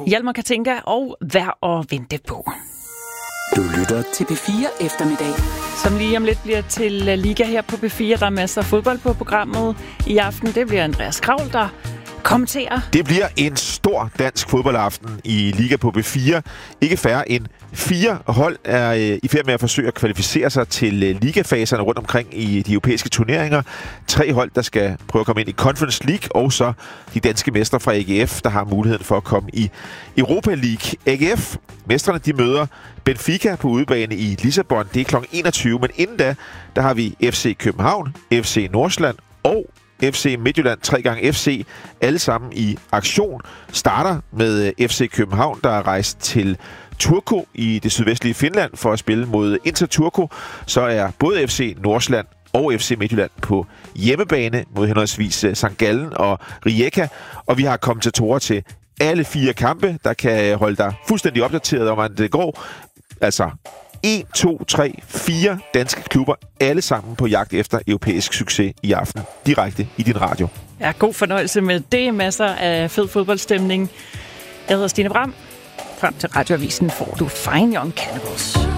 Hjalmar Katinka og Værd at vente på. Du lytter til P4 Eftermiddag. Som lige om lidt bliver til Liga her på P4. Der er masser af fodbold på programmet i aften. Det bliver Andreas Kravl, der kommenterer. Det bliver en stor dansk fodboldaften i Liga på P4. Ikke færre end 4 hold er i færd med at forsøge at kvalificere sig til ligafaserne rundt omkring i de europæiske turneringer. 3 hold, der skal prøve at komme ind i Conference League, og så de danske mestre fra AGF, der har muligheden for at komme i Europa League. AGF, mestrene, de møder Benfica på udebane i Lissabon. Det er kl. 21, men inden da, der har vi FC København, FC Nordsjælland og FC Midtjylland, 3x FC, alle sammen i aktion. Starter med FC København, der er rejst til Turku i det sydvestlige Finland for at spille mod Inter Turku. Så er både FC Nordsjælland og FC Midtjylland på hjemmebane mod henholdsvis St. Gallen og Rijeka. Og vi har kommentatorer til alle 4 kampe, der kan holde dig fuldstændig opdateret om, hvordan det går. Altså 1, 2, 3, 4 danske klubber, alle sammen på jagt efter europæisk succes i aften, direkte i din radio. Ja, god fornøjelse med det. Masser af fed fodboldstemning. Jeg hedder Stine Bram. Frem til Radioavisen får du Fine Young Cannibals.